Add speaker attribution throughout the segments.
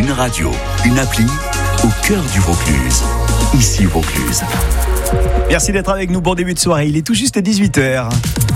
Speaker 1: Une radio, une appli au cœur du Vaucluse. Ici Vaucluse.
Speaker 2: Merci d'être avec nous. Bon début de soirée. Il est tout juste 18h.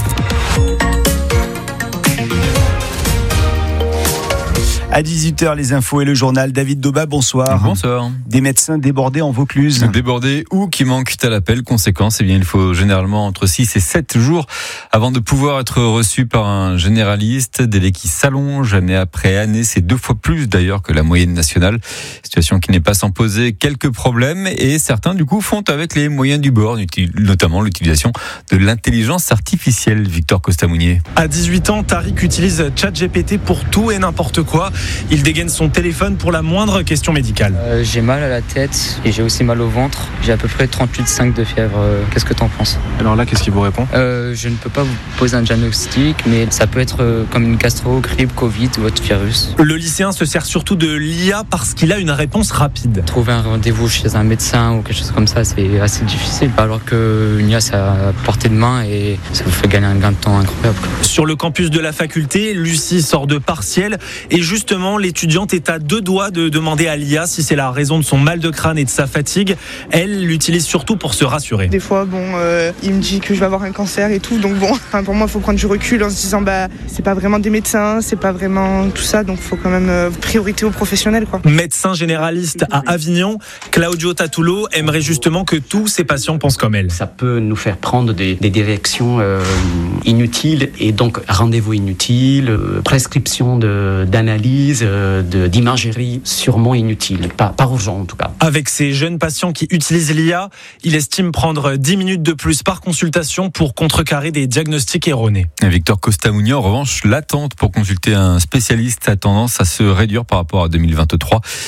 Speaker 2: À 18h, les infos et le journal. David Doba, bonsoir.
Speaker 3: Bonsoir.
Speaker 2: Des médecins débordés en Vaucluse.
Speaker 3: Débordés ou qui manquent à l'appel. Conséquence, il faut généralement entre 6 et 7 jours avant de pouvoir être reçu par un généraliste. Délai qui s'allonge année après année. C'est 2 fois plus d'ailleurs que la moyenne nationale. Situation qui n'est pas sans poser quelques problèmes. Et certains, du coup, font avec les moyens du bord, notamment l'utilisation de l'intelligence artificielle. Victor Costamounier.
Speaker 4: À 18 ans, Tariq utilise ChatGPT pour tout et n'importe quoi. Il dégaine son téléphone pour la moindre question médicale.
Speaker 5: J'ai mal à la tête et j'ai aussi mal au ventre. J'ai à peu près 38,5 de fièvre. Qu'est-ce que t'en penses ?
Speaker 4: Alors là, qu'est-ce qu'il vous répond ?
Speaker 5: Je ne peux pas vous poser un diagnostic, mais ça peut être comme une gastro, grippe, Covid ou autre virus.
Speaker 4: Le lycéen se sert surtout de l'IA parce qu'il a une réponse rapide.
Speaker 5: Trouver un rendez-vous chez un médecin ou quelque chose comme ça, c'est assez difficile. Alors qu'une IA, c'est à portée de main et ça vous fait gagner un gain de temps incroyable.
Speaker 4: Sur le campus de la faculté, Lucie sort de partiel et justement, l'étudiante est à 2 doigts de demander à l'IA si c'est la raison de son mal de crâne et de sa fatigue. Elle l'utilise surtout pour se rassurer.
Speaker 6: Des fois, il me dit que je vais avoir un cancer et tout, donc pour moi, il faut prendre du recul en se disant, c'est pas vraiment des médecins, c'est pas vraiment tout ça, donc il faut quand même priorité aux professionnels, quoi.
Speaker 4: Médecin généraliste à Avignon, Claudio Tattulo aimerait justement que tous ses patients pensent comme elle.
Speaker 7: Ça peut nous faire prendre des directions inutiles et donc rendez-vous inutiles, prescription d'analyse, d'imagerie sûrement inutile, pas urgent en tout cas.
Speaker 4: Avec ces jeunes patients qui utilisent l'IA, il estime prendre 10 minutes de plus par consultation pour contrecarrer des diagnostics erronés.
Speaker 3: Victor Costamounier, en revanche, l'attente pour consulter un spécialiste a tendance à se réduire par rapport à 2023.